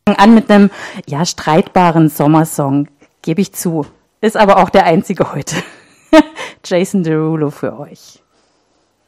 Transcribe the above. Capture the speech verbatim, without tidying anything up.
An mit einem, ja, streitbaren Sommersong, gebe ich zu. Ist aber auch der einzige heute. Jason Derulo für euch.